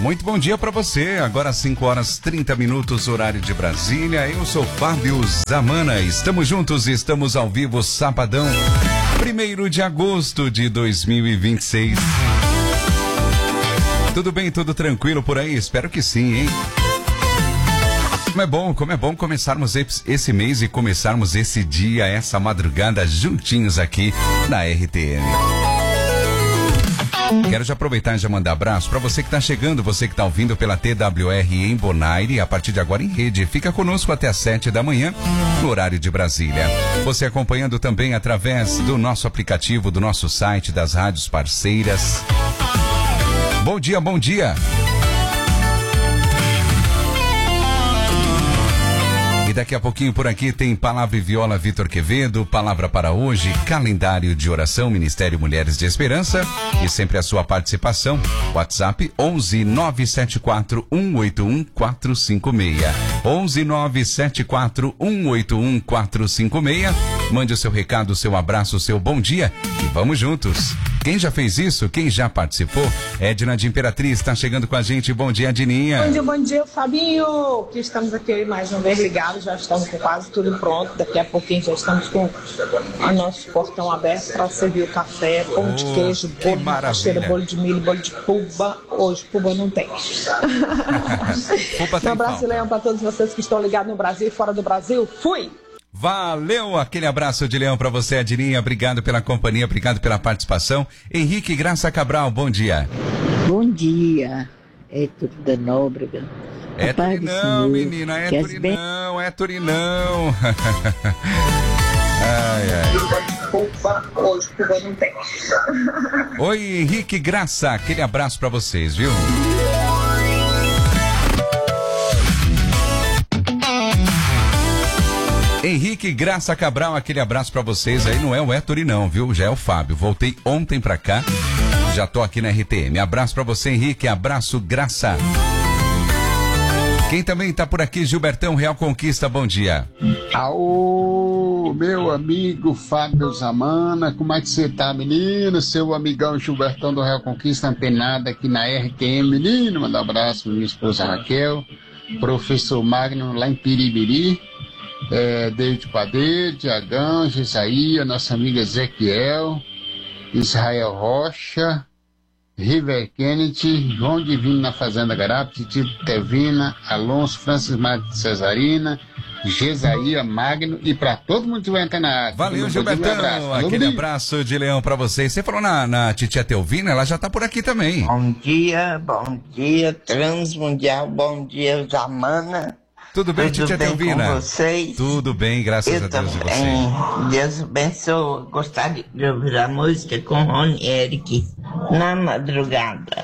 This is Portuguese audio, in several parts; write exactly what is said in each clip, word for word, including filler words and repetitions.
Muito bom dia para você. Agora cinco horas trinta minutos, horário de Brasília. Eu sou Fábio Zamana. Estamos juntos, estamos ao vivo, sabadão, primeiro de agosto de dois mil e vinte e seis. Tudo bem, tudo tranquilo por aí? Espero que sim, hein? Como é bom, como é bom começarmos esse mês e começarmos esse dia, essa madrugada juntinhos aqui na R T M. Quero já aproveitar e já mandar abraço para você que está chegando, você que está ouvindo pela T W R em Bonaire, a partir de agora em rede. Fica conosco até às sete da manhã, no horário de Brasília. Você acompanhando também através do nosso aplicativo, do nosso site, das rádios parceiras. Bom dia, bom dia. E daqui a pouquinho por aqui tem Palavra e Viola Vitor Quevedo, Palavra para hoje, calendário de oração, Ministério Mulheres de Esperança e sempre a sua participação. WhatsApp onze nove sete quatro um oito um quatro cinco seis. onze nove sete quatro um oito um quatro cinco seis. Mande o seu recado, o seu abraço, o seu bom dia e vamos juntos. Quem já fez isso? Quem já participou? Edna de Imperatriz está chegando com a gente. Bom dia, Edninha. Bom dia, bom dia, Fabinho. Que estamos aqui mais uma vez ligados, já estamos com quase tudo pronto. Daqui a pouquinho já estamos com o nosso portão aberto para servir o café, pão de Oh, queijo, que bolo de macaxeira, maravilha. bolo de milho, bolo de puba. Hoje puba não tem. Puba tem Um abraço, falta. Leão, para todos vocês que estão ligados no Brasil e fora do Brasil. Fui! Valeu, aquele abraço de leão pra você, Edininha. Obrigado pela companhia, obrigado pela participação. Henrique Graça Cabral, bom dia. Bom dia, é da Nóbrega. É A paz do Turinão, Senhor, menina, é que as Turinão, é Turinão. Ai, ai. Puba, hoje puba não tem. Oi, Henrique Graça, aquele abraço pra vocês, viu? Henrique Graça Cabral, aquele abraço pra vocês aí. Não é o Héctor não, viu? Já é o Fábio. Voltei ontem pra cá, já tô aqui na R T M. Abraço pra você, Henrique. Abraço, Graça. Quem também tá por aqui, Gilbertão Real Conquista, bom dia. Aô, meu amigo Fábio Zamana, como é que você tá, menino? Seu amigão Gilbertão do Real Conquista, antenado aqui na R T M, menino. Manda um abraço pra minha esposa Raquel, professor Magno lá em Piribiri, é, David Padeiro, Diagão, Jesaía, nossa amiga Ezequiel, Israel Rocha, River Kennedy, João Divino na Fazenda Garapa, Tito Tevina, Alonso, Francis Marques Cesarina, Jesaía, Magno e pra todo mundo que vai entrar na área. Valeu, Gilbertão. Um Aquele abraço de leão pra vocês. Você falou na, na Titia Teovina, ela já tá por aqui também. Bom dia, bom dia, Transmundial, bom dia, Zamana. Tudo bem, Tudo Titia bem Teovina? com vocês? Tudo bem, graças Eu a Deus e você. também. Deus abençoe. Gostaria de ouvir a música com Rony Eric na madrugada.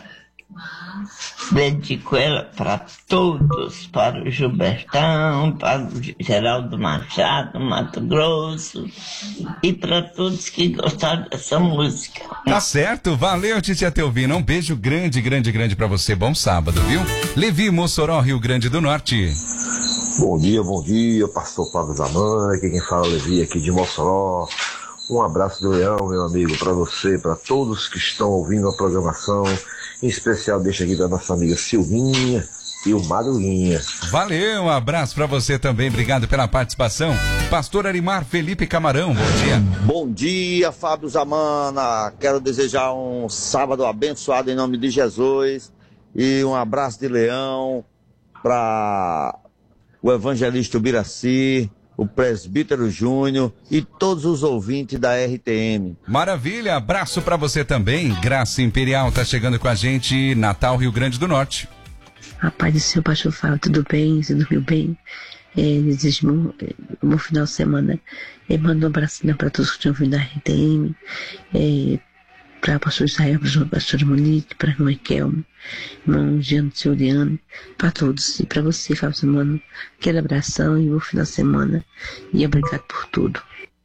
Dedico ela para todos, para o Gilbertão, para o Geraldo Machado, Mato Grosso, e para todos que gostaram dessa música. Tá certo, valeu, Titia Teovina. Um beijo grande, grande, grande pra você. Bom sábado, viu? Levi, Mossoró, Rio Grande do Norte. Bom dia, bom dia, pastor Fábio Zamana, aqui quem fala é Levi, aqui de Mossoró. Um abraço do Leão, meu amigo, para você, para todos que estão ouvindo a programação. Em especial, deixa aqui para nossa amiga Silvinha e o Madruguinha. Valeu, um abraço pra você também. Obrigado pela participação. Pastor Arimar Felipe Camarão, bom dia. Bom dia, Fábio Zamana. Quero desejar um sábado abençoado em nome de Jesus. E um abraço de leão para o evangelista Ubiraci, o presbítero Júnior e todos os ouvintes da R T M. Maravilha, abraço pra você também. Graça Imperial tá chegando com a gente, Natal, Rio Grande do Norte. A paz do Senhor, pastor Fábio, tudo bem? Você dormiu bem? É, desejo um, um bom final de semana. É, mando um abraço para todos que estão ouvindo a R T M. É, para o pastor Israel, para o pastor Monique, para a irmã Kelmo, irmão Jean Cioriano, para todos. E para você, Fábio Zamana, aquele abração e um bom final de semana. E obrigado por tudo.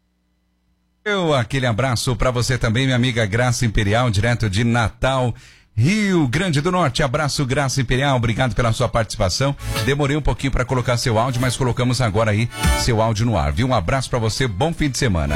Eu, aquele abraço pra você também, minha amiga Graça Imperial, direto de Natal, Rio Grande do Norte. Abraço, Graça Imperial, obrigado pela sua participação. Demorei um pouquinho para colocar seu áudio, mas colocamos agora aí seu áudio no ar, viu? Um abraço pra você, bom fim de semana.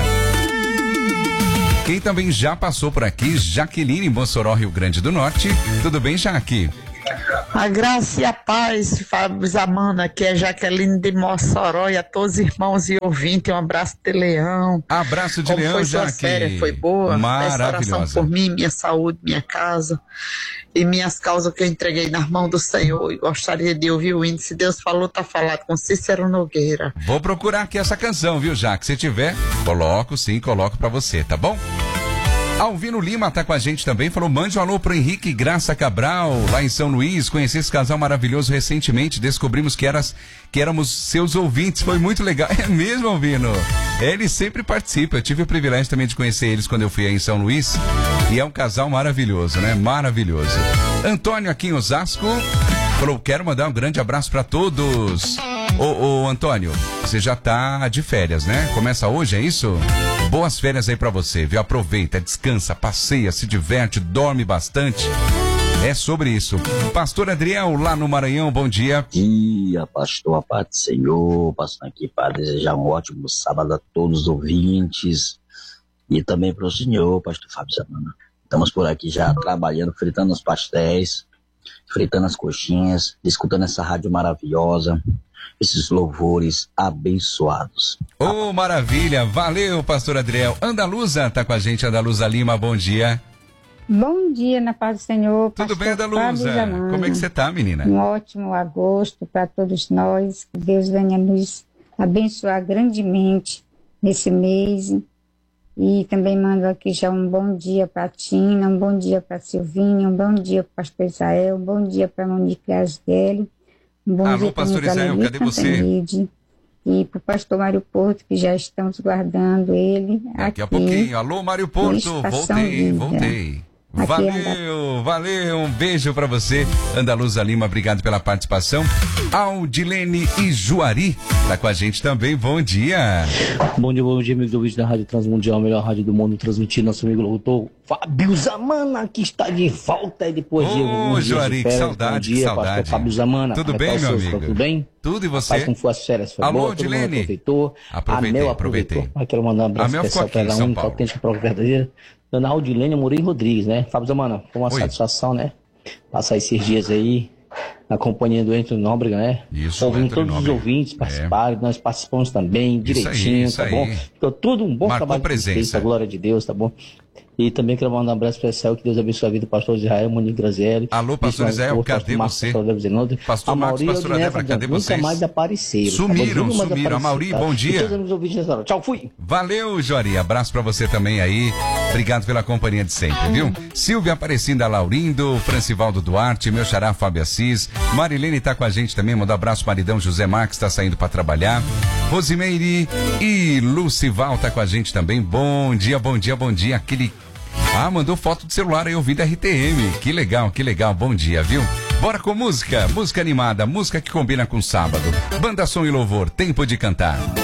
Quem também já passou por aqui, Jaqueline, em Mossoró, Rio Grande do Norte. Tudo bem, Jaque? A graça e a paz, Fábio Zamana, que é Jaqueline de Mossoró, e a todos os irmãos e ouvintes, um abraço de Leão. Abraço de Como Leão, foi sua Jaque. férias? Foi boa? Maravilhosa. Peço oração por mim, minha saúde, minha casa e minhas causas que eu entreguei nas mãos do Senhor. E gostaria de ouvir o hino, se Deus falou, tá falado, com Cícero Nogueira. Vou procurar aqui essa canção, viu, Jaque? Se tiver, coloco, sim, coloco pra você, tá bom? Alvino Lima tá com a gente também, falou, mande um alô pro Henrique e Graça Cabral, lá em São Luís, conheci esse casal maravilhoso recentemente, descobrimos que, eras, que éramos seus ouvintes, foi muito legal. É mesmo, Alvino? Eles sempre participam, eu tive o privilégio também de conhecer eles quando eu fui aí em São Luís, e é um casal maravilhoso, né? Maravilhoso. Antônio aqui em Osasco, falou, quero mandar um grande abraço pra todos. Ô, ô, Antônio, você já tá de férias, né? Começa hoje, é isso? Boas férias aí pra você, viu? Aproveita, descansa, passeia, se diverte, dorme bastante. É sobre isso. Pastor Adriel, lá no Maranhão, bom dia. Bom dia, pastor, a paz do Senhor. Passando aqui para desejar um ótimo sábado a todos os ouvintes. E também para o senhor, pastor Fábio Zamana. Estamos por aqui já trabalhando, fritando os pastéis, fritando as coxinhas, escutando essa rádio maravilhosa. Esses louvores abençoados. Ô, oh, maravilha, valeu, pastor Adriel. Andaluza tá com a gente, Andaluza Lima, bom dia. Bom dia, na paz do Senhor. Tudo bem, Andaluza? Como é que você tá, menina? Um ótimo agosto para todos nós, que Deus venha nos abençoar grandemente nesse mês. E também mando aqui já um bom dia para a Tina, um bom dia para a Silvinha, um bom dia para o pastor Israel, um bom dia para a Monique Asdeli. Um bom Alô, dia pastor Israel, cadê você? E para o pastor Mário Porto, que já estamos guardando ele. Daqui aqui, a pouquinho. Alô, Mário Porto, voltei, voltei. Aqui valeu, anda... valeu, um beijo pra você, Andaluza Lima, obrigado pela participação. Aldilene e Juari tá com a gente também, bom dia. Bom dia, bom dia, amigos ouvintes da Rádio Transmundial, a melhor rádio do mundo, transmitindo nosso amigo locutor Fábio Zamana, que está de volta aí depois Ô, de alguns dias Juari, de férias. que saudade, bom dia, que saudade. pastor Fábio Zamana. Tudo Como bem, é meu seu, amigo? Tudo bem? Tudo e você? Rapaz, como foi as férias? Foi Alô, boa? Aldilene? Aproveitou. Aproveitei, a Mel aproveitei. aproveitou. Eu quero mandar um abraço especial para ela, única, autêntica, prova verdadeira. Dona Aldilene Amorim Rodrigues, né? Fábio Zamana, foi uma Oi. satisfação, né? Passar esses dias aí na companhia do Entre Nóbrega, né? Isso, ouvindo Entre todos Nóbrega. os ouvintes participarem, é. nós participamos também, direitinho, isso aí, isso tá aí. bom? Ficou tudo um bom Marcou trabalho presença. Fez, a glória de Deus, tá bom? E também quero mandar um abraço especial, que Deus abençoe a vida do pastor Israel, Monique Grazielli. Alô, pastor Israel, pastor cadê Marcos, você? Pastor, pastor Marcos, pastor Débora, cadê nunca vocês? Nunca mais apareceram. Sumiram, tá sumiram. Amauri, tá? bom dia. E todos os amigos ouvintes nessa hora. Tchau, fui. Valeu, Jori. Abraço pra você também aí. Obrigado pela companhia de sempre, viu? Silvia Aparecida Laurindo, Francivaldo Duarte, meu xará Fábio Assis. Marilene tá com a gente também. Manda um abraço, maridão José Marques, tá saindo pra trabalhar. Rosimeire e Lucival tá com a gente também. Bom dia, bom dia, bom dia. Aquele... Ah, mandou foto do celular aí ouvindo R T M. Que legal, que legal. Bom dia, viu? Bora com música. Música animada, música que combina com sábado. Banda Som e Louvor, tempo de cantar.